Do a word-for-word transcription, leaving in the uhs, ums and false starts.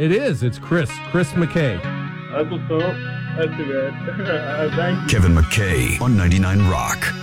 It is. It's Chris. Chris McKay. That's what's up. That's too bad. Thank you. Kevin McKay on ninety-nine Rock.